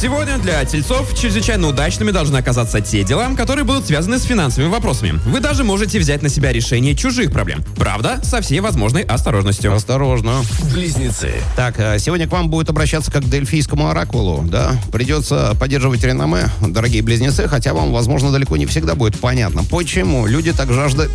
Сегодня для тельцов чрезвычайно удачными должны оказаться те дела, которые будут связаны с финансовыми вопросами. Вы даже можете взять на себя решение чужих проблем. Правда, со всей возможной осторожностью. Осторожно. Близнецы. Так, сегодня к вам будет обращаться как к дельфийскому оракулу, да? Придется поддерживать реноме, дорогие близнецы, хотя вам, возможно, далеко не всегда будет понятно, почему люди так жаждут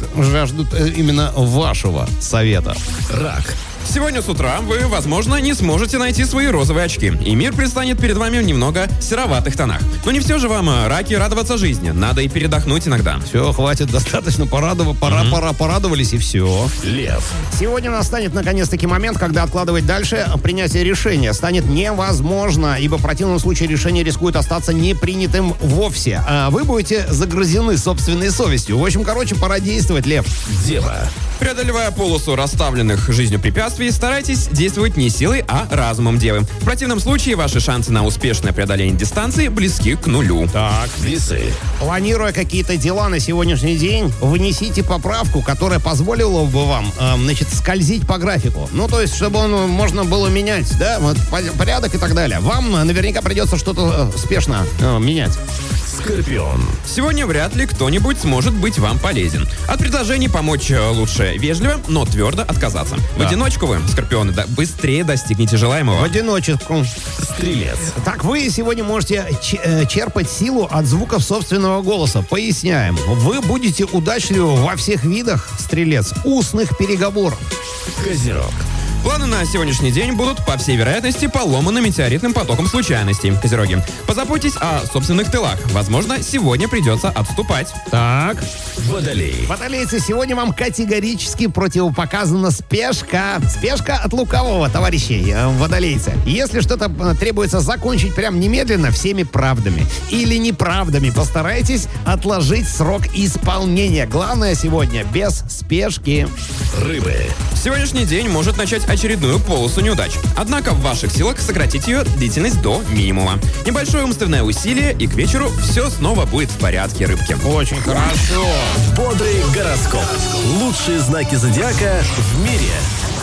именно вашего совета. Рак. Сегодня с утра вы, возможно, не сможете найти свои розовые очки, и мир предстанет перед вами в немного сероватых тонах. Но не все же вам, раки, радоваться жизни. Надо и передохнуть иногда. Все, хватит, достаточно порадовались и все. Лев. Сегодня настанет наконец-таки момент, когда откладывать дальше принятие решения станет невозможно, ибо в противном случае решение рискует остаться непринятым вовсе. А вы будете загрызены собственной совестью. В общем, пора действовать, Лев. Дева. Преодолевая полосу расставленных жизнью препятствий, старайтесь действовать не силой, а разумом девы. В противном случае ваши шансы на успешное преодоление дистанции близки к нулю. Так, Весы. планируя какие-то дела на сегодняшний день, внесите поправку, которая позволила бы вам, скользить по графику. Ну, то есть, чтобы он можно было менять, да, вот порядок и так далее. Вам наверняка придется что-то спешно менять. Скорпион. Сегодня вряд ли кто-нибудь сможет быть вам полезен. От предложений помочь лучше вежливо, но твердо отказаться. В Да. одиночку вы, скорпионы, быстрее достигнете желаемого. В одиночку. Стрелец. Так, вы сегодня можете черпать силу от звуков собственного голоса. Поясняем. Вы будете удачливы во всех видах, стрелец, устных переговоров. Козерог. Планы на сегодняшний день будут, по всей вероятности, поломаны метеоритным потоком случайностей. Козероги, позаботьтесь о собственных тылах. Возможно, сегодня придется отступать. Так. Водолей. Водолейцы, сегодня вам категорически противопоказана спешка. Спешка от лукавого, товарищи водолейцы. Если что-то требуется закончить прям немедленно всеми правдами или неправдами, постарайтесь отложить срок исполнения. Главное сегодня без спешки. Рыбы. Сегодняшний день может начать очередную полосу неудач. Однако в ваших силах сократить ее длительность до минимума. Небольшое умственное усилие, и к вечеру все снова будет в порядке, рыбки. Очень хорошо. Бодрый гороскоп. Лучшие знаки зодиака в мире.